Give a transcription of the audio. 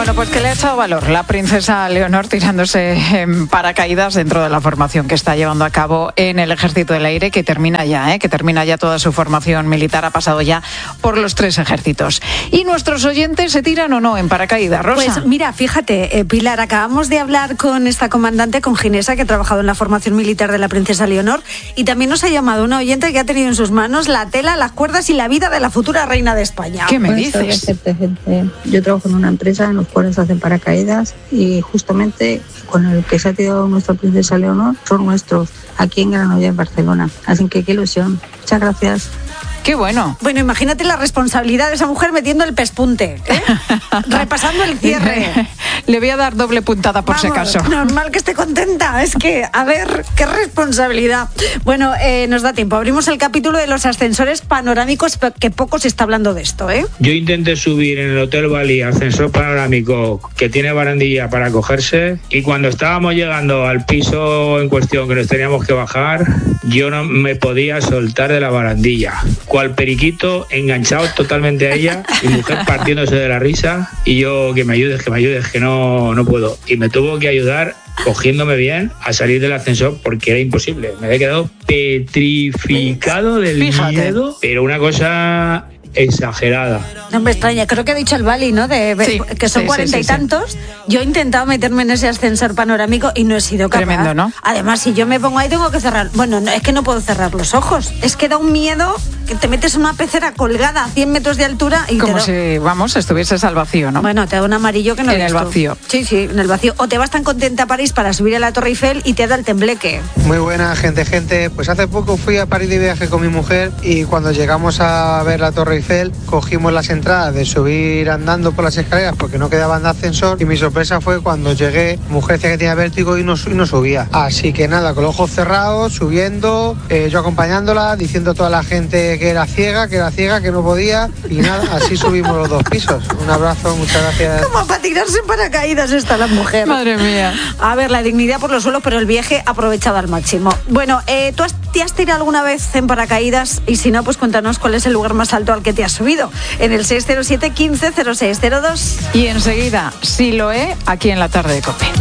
Bueno, pues que le ha echado valor la princesa Leonor tirándose en paracaídas dentro de la formación que está llevando a cabo en el Ejército del Aire, que termina ya toda su formación militar, ha pasado ya por los 3 ejércitos. ¿Y nuestros oyentes se tiran o no en paracaídas, Rosa? Pues mira, fíjate, Pilar, acabamos de hablar con esta comandante, con Ginesa, que ha trabajado en la formación militar de la princesa Leonor, y también nos ha llamado una oyente que ha tenido en sus manos la tela, las cuerdas y la vida de la futura reina de España. ¿Qué me dices? Yo trabajo en una empresa en los cuales hacen paracaídas y justamente con el que se ha tirado nuestra princesa Leonor son nuestros, aquí en Granollers, en Barcelona. Así que qué ilusión. Muchas gracias. ¡Qué bueno! Bueno, imagínate la responsabilidad de esa mujer metiendo el pespunte, repasando el cierre. Le voy a dar doble puntada por si acaso. Normal que esté contenta. Es que, a ver, qué responsabilidad. Bueno, nos da tiempo. Abrimos el capítulo de los ascensores panorámicos, que poco se está hablando de esto, ¿eh? Yo intenté subir en el Hotel Bali ascensor panorámico que tiene barandilla para cogerse, y cuando estábamos llegando al piso en cuestión que nos teníamos que bajar, yo no me podía soltar de la barandilla. Cual periquito, enganchado totalmente a ella, mi mujer partiéndose de la risa, y yo, que me ayudes, que no puedo. Y me tuvo que ayudar cogiéndome bien a salir del ascensor porque era imposible. Me había quedado petrificado del miedo, pero una cosa exagerada. No me extraña, creo que ha dicho el Bali, ¿no? Que son 40 y tantos. Yo he intentado meterme en ese ascensor panorámico y no he sido capaz. Tremendo, ¿no? Además, si yo me pongo ahí tengo que cerrar. Bueno, no, es que no puedo cerrar los ojos. Es que da un miedo que te metes en una pecera colgada a 100 metros de altura y como si, estuvieses al vacío, ¿no? Bueno, te da un amarillo que no en el vacío. Sí, en el vacío. O te vas tan contenta a París para subir a la Torre Eiffel y te da el tembleque. Muy buena, gente. Pues hace poco fui a París de viaje con mi mujer y cuando llegamos a ver la Torre Eiffel, cogimos las entradas de subir andando por las escaleras porque no quedaban de ascensor, y mi sorpresa fue cuando llegué, mujer decía que tenía vértigo y no subía. Así que nada, con los ojos cerrados, subiendo, yo acompañándola, diciendo a toda la gente que era ciega, que no podía, y nada, así subimos los 2 pisos. Un abrazo, muchas gracias. Como para tirarse en paracaídas está la mujer. Madre mía. A ver, la dignidad por los suelos, pero el viaje aprovechado al máximo. Bueno, ¿tú te has tirado alguna vez en paracaídas? Y si no, pues cuéntanos cuál es el lugar más alto al que te has subido en el 607 15 06 02. Y enseguida, si lo he, aquí en la tarde de COPE.